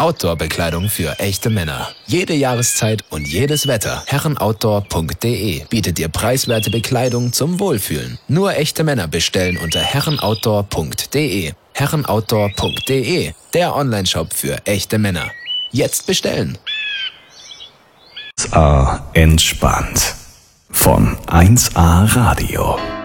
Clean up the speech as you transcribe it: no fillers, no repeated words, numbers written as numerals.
Outdoor-Bekleidung für echte Männer. Jede Jahreszeit und jedes Wetter. Herrenoutdoor.de bietet dir preiswerte Bekleidung zum Wohlfühlen. Nur echte Männer bestellen unter herrenoutdoor.de. Herrenoutdoor.de, der Onlineshop für echte Männer. Jetzt bestellen. Entspannt. Von 1A Radio.